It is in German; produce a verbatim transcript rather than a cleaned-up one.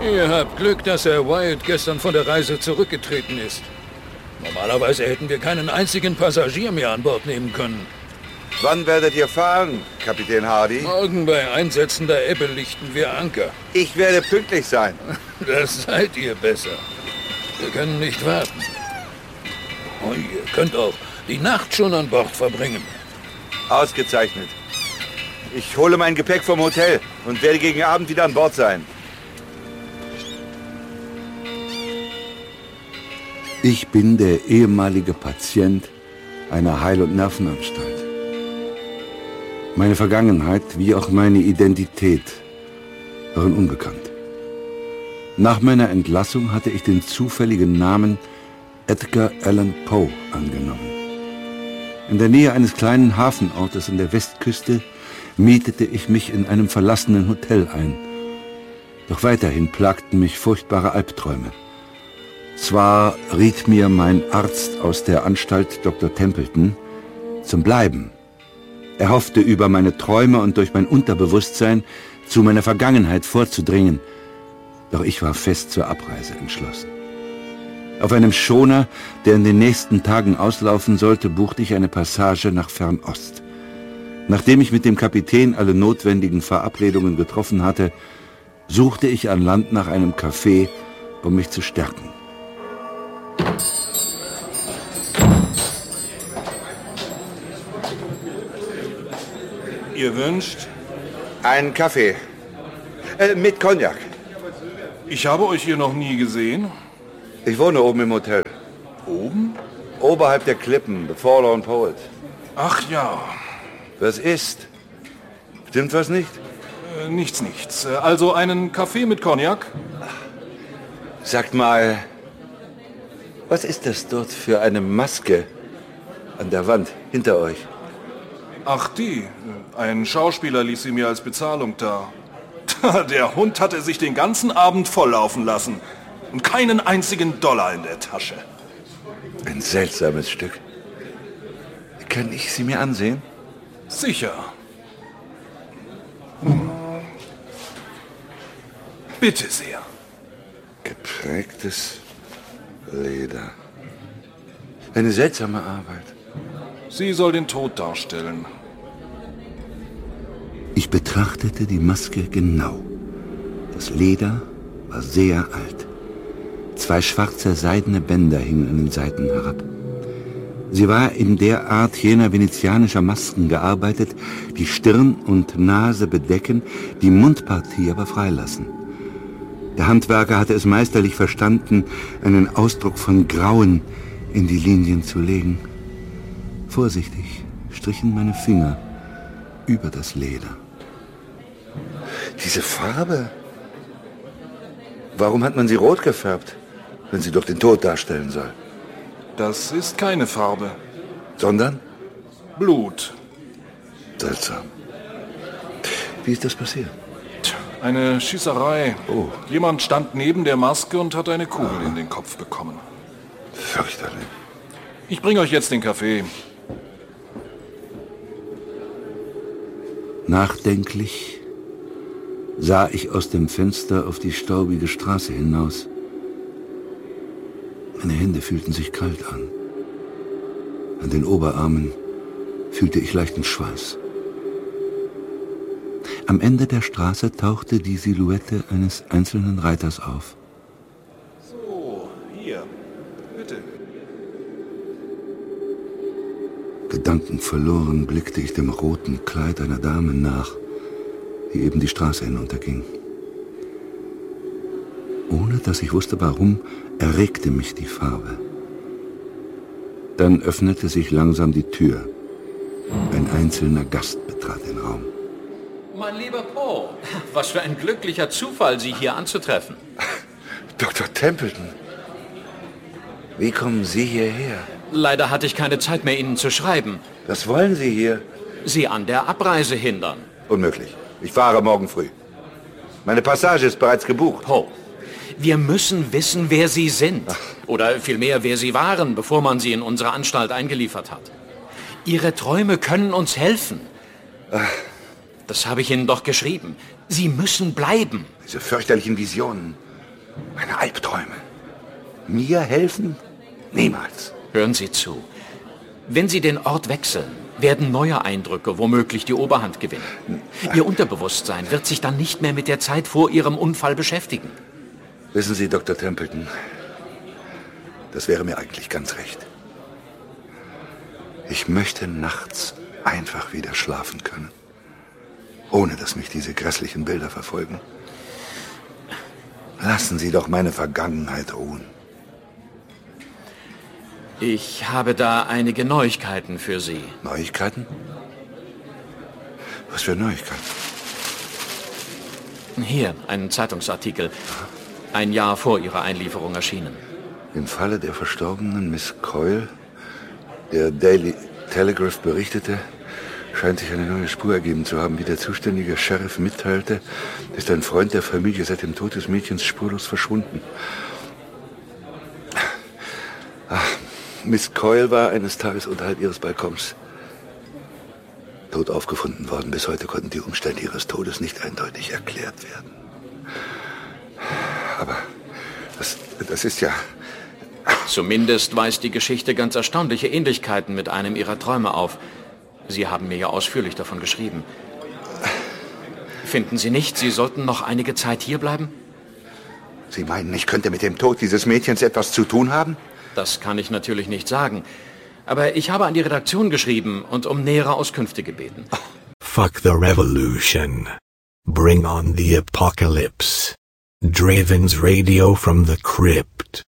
Ihr habt Glück, dass Herr Wyatt gestern von der Reise zurückgetreten ist. Normalerweise hätten wir keinen einzigen Passagier mehr an Bord nehmen können. Wann werdet ihr fahren, Kapitän Hardy? Morgen bei Einsetzen der Ebbe lichten wir Anker. Ich werde pünktlich sein. Das seid ihr besser. Wir können nicht warten. Und ihr könnt auch die Nacht schon an Bord verbringen. Ausgezeichnet. Ich hole mein Gepäck vom Hotel und werde gegen Abend wieder an Bord sein. Ich bin der ehemalige Patient einer Heil- und Nervenanstalt. Meine Vergangenheit wie auch meine Identität waren unbekannt. Nach meiner Entlassung hatte ich den zufälligen Namen Edgar Allan Poe angenommen. In der Nähe eines kleinen Hafenortes an der Westküste mietete ich mich in einem verlassenen Hotel ein. Doch weiterhin plagten mich furchtbare Albträume. Zwar riet mir mein Arzt aus der Anstalt, Doktor Templeton, zum Bleiben. Er hoffte, über meine Träume und durch mein Unterbewusstsein zu meiner Vergangenheit vorzudringen. Doch ich war fest zur Abreise entschlossen. Auf einem Schoner, der in den nächsten Tagen auslaufen sollte, buchte ich eine Passage nach Fernost. Nachdem ich mit dem Kapitän alle notwendigen Verabredungen getroffen hatte, suchte ich an Land nach einem Café, um mich zu stärken. Ihr wünscht? Einen Kaffee. Äh, mit Cognac. Ich habe euch hier noch nie gesehen. Ich wohne oben im Hotel. Oben? Oberhalb der Klippen, The Forlorn Poet. Ach ja. Was ist? Stimmt was nicht? Äh, nichts, nichts. Also einen Kaffee mit Cognac? Sagt mal, was ist das dort für eine Maske an der Wand hinter euch? Ach, die. Ein Schauspieler ließ sie mir als Bezahlung da. Der Hund hatte sich den ganzen Abend volllaufen lassen und keinen einzigen Dollar in der Tasche. Ein seltsames Stück. Kann ich sie mir ansehen? Sicher. Hm. Bitte sehr. Geprägtes Leder. Eine seltsame Arbeit. Sie soll den Tod darstellen. Ich betrachtete die Maske genau. Das Leder war sehr alt. Zwei schwarze seidene Bänder hingen an den Seiten herab. Sie war in der Art jener venezianischer Masken gearbeitet, die Stirn und Nase bedecken, die Mundpartie aber freilassen. Der Handwerker hatte es meisterlich verstanden, einen Ausdruck von Grauen in die Linien zu legen. Vorsichtig strichen meine Finger über das Leder. Diese Farbe? Warum hat man sie rot gefärbt, wenn sie doch den Tod darstellen soll? Das ist keine Farbe. Sondern? Blut. Seltsam. Wie ist das passiert? Eine Schießerei. Oh. Jemand stand neben der Maske und hat eine Kugel ah. in den Kopf bekommen. Fürchterlich. Ich bringe euch jetzt den Kaffee. Nachdenklich sah ich aus dem Fenster auf die staubige Straße hinaus. Meine Hände fühlten sich kalt an. An den Oberarmen fühlte ich leichten Schweiß. Am Ende der Straße tauchte die Silhouette eines einzelnen Reiters auf. So, hier, bitte. Gedankenverloren blickte ich dem roten Kleid einer Dame nach, die eben die Straße hinunterging. Ohne dass ich wusste warum, erregte mich die Farbe. Dann öffnete sich langsam die Tür. Ein einzelner Gast betrat den Raum. Mein lieber Poe, was für ein glücklicher Zufall, Sie hier anzutreffen. Doktor Templeton, wie kommen Sie hierher? Leider hatte ich keine Zeit mehr, Ihnen zu schreiben. Was wollen Sie hier? Sie an der Abreise hindern. Unmöglich. Ich fahre morgen früh. Meine Passage ist bereits gebucht. Poe, wir müssen wissen, wer Sie sind. Ach. Oder vielmehr, wer Sie waren, bevor man Sie in unsere Anstalt eingeliefert hat. Ihre Träume können uns helfen. Ach. Das habe ich Ihnen doch geschrieben. Sie müssen bleiben. Diese fürchterlichen Visionen. Meine Albträume. Mir helfen? Niemals. Hören Sie zu. Wenn Sie den Ort wechseln, werden neue Eindrücke womöglich die Oberhand gewinnen. Ihr Unterbewusstsein wird sich dann nicht mehr mit der Zeit vor Ihrem Unfall beschäftigen. Wissen Sie, Doktor Templeton, das wäre mir eigentlich ganz recht. Ich möchte nachts einfach wieder schlafen können, ohne dass mich diese grässlichen Bilder verfolgen. Lassen Sie doch meine Vergangenheit ruhen. Ich habe da einige Neuigkeiten für Sie. Neuigkeiten? Was für Neuigkeiten? Hier, ein Zeitungsartikel. Ein Jahr vor Ihrer Einlieferung erschienen. Im Falle der verstorbenen Miss Coyle, der Daily Telegraph berichtete, scheint sich eine neue Spur ergeben zu haben. Wie der zuständige Sheriff mitteilte, ist ein Freund der Familie seit dem Tod des Mädchens spurlos verschwunden. Ach, Miss Coyle war eines Tages unterhalb ihres Balkons tot aufgefunden worden. Bis heute konnten die Umstände ihres Todes nicht eindeutig erklärt werden. Aber das, das ist ja... Zumindest weist die Geschichte ganz erstaunliche Ähnlichkeiten mit einem Ihrer Träume auf. Sie haben mir ja ausführlich davon geschrieben. Finden Sie nicht, Sie sollten noch einige Zeit hierbleiben? Sie meinen, ich könnte mit dem Tod dieses Mädchens etwas zu tun haben? Das kann ich natürlich nicht sagen. Aber ich habe an die Redaktion geschrieben und um nähere Auskünfte gebeten. Fuck the revolution. Bring on the apocalypse. Draven's Radio from the Crypt.